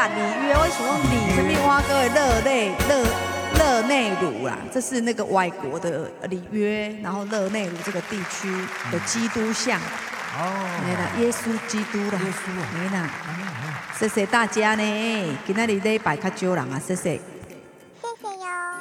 啦，里约，我想讲里什么挖哥的热内卢啦，这是那个外国的里约，然后热内卢这个地区的基督像。没啦，耶稣基督啦， 耶稣啊， 没啦，谢谢大家呢，今仔日礼拜较少人啊，谢谢。 谢谢哟。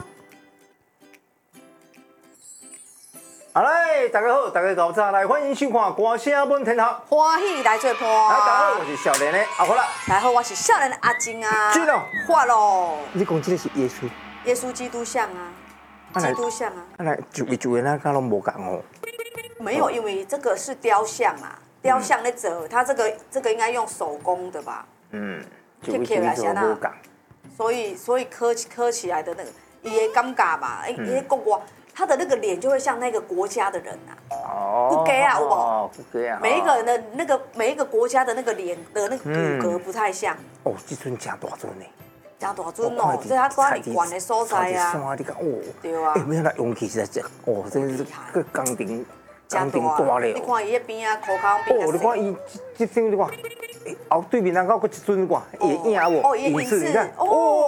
好嘞，大家好，大家搞早来，欢迎收看《歌声满天堂》。 欢喜来做伴。 大家好，我是少年的阿虎啦。 大家好，我是少年的阿金啊。 真哦， 发咯。 你讲这个是耶稣？ 耶稣基督像啊，基督像啊。 那就那个拢无共哦。 没有，因为这个是雕像啊，雕像那折，它这个应该用手工的吧？ 就无共。 所以刻起来的那个，也尴尬嘛，也国外，他的那个脸就会像那个国家的人啊。不给啊，我不给啊。 每一个人的那个每一个国家的那个脸的那个骨骼不太像。 哦，这尊真大尊呢。 真大尊哦，这他挂你管的所在啊。 你看哦。 对啊。 没想到勇气实在这，哦，真是个钢钉大咧。 你看伊迄边啊，口腔边。 哦，你看伊这尊你看，后对面那个一尊哇，也影无？ 哦，影子，你看。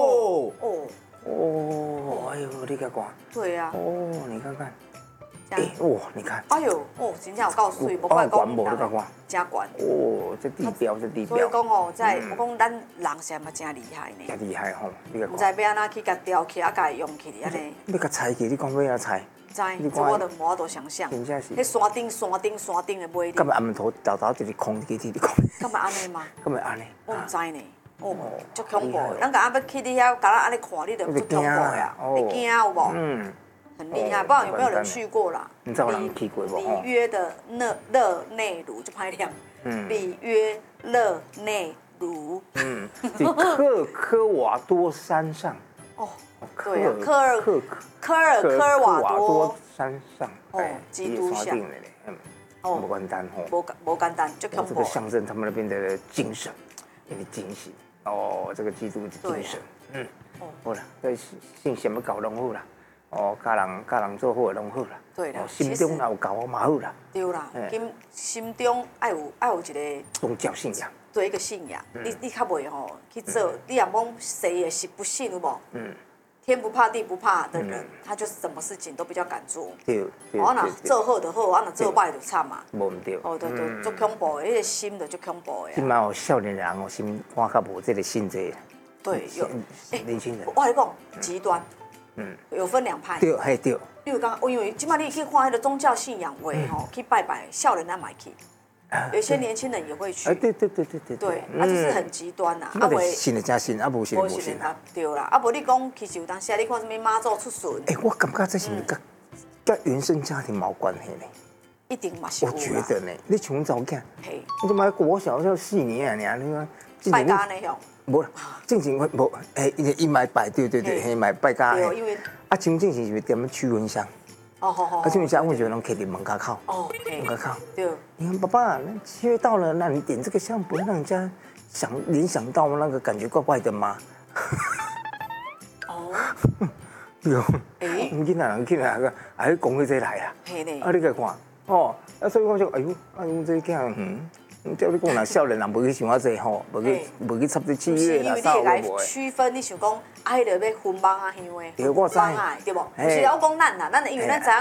哎呦，你看看。 对啊。 哦，你看看。哇，你看。 哎呦，真正有够水，无怪讲。 无你看看。 真悬。 哦，这地标。 所以讲哦，我讲咱人是嘛真厉害呢。 真厉害吼，你看。 唔知要安怎去甲雕起，啊，甲用起安尼。 你甲裁起，你讲要安怎裁？ 知，这我都无法度想象。 真正是。 迄山顶的尾。 干嘛暗头豆就是空一直空？ 干嘛安尼嘛？ 干嘛安尼？ 我唔知呢。哦，足恐怖的。咱甲要去你遐，甲咱安尼看，你就足恐怖呀。会惊有无？很厉害，不知道有没有人去过啦？ 你知道有人去过无？ 里约的热内卢就拍亮。里约热内卢。 科瓦多山上。 哦，对啊，科尔瓦多山上。 哦，基督像。 不简单吼。 不简单，就恐怖。 这个象征他们那边的精神，那个精神。哦，这个基督的精神。好啦，信什么搞拢好啦。哦，家人做好拢好啦。 对啦， 心中有搞嘛好啦。 对啦，心中爱有一个宗教信仰。 对一个信仰，你较袂吼去做，你若讲谁也是不信有无？天不怕地不怕的人，他就什么事情都比较敢做。 对。 我若做好就好，我若做歹就惨嘛。 无唔对。 哦，对，足恐怖的，迄个心就足恐怖的。 今嘛有少年人哦，心看较无这个信这。 对，有年轻人。 我跟你讲，极端。有分两派。 对，嘿对。 你有讲，因为即摆你去看迄个宗教信仰会吼，去拜拜，少年咱买去，有些年轻人也会去。 对。 对，就是很极端呐。 啊，为信的真信，啊无信的无信啊。 对啦，啊无你讲，其实有当时你看什么妈祖出巡。 我感觉这是跟原生家庭冇关系呢。 一定嘛是有啦。 我觉得呢，你像早囝，你怎么国小才4年啊？你看。 拜家呢哟。 无啦，正经我无，伊买拜，对，嘿买拜家的。因为啊，正经是点驱蚊香。 好。 驱蚊香我觉得拢可以门口靠。门口靠。对。你看爸爸，那7月到了，那你点这个香不会让人家联想到那个感觉怪怪的吗？对哦。唔见人去那个，还讲起这来啊。啊，你个看，所以我就哎呦，这囝叫你讲，若少年人无去想遐济吼，无去插这7月啦、3月无诶。 区分，你想讲，迄个要分帮啊香诶， 对，我知。 对无？不是我讲咱啦，咱因为咱知影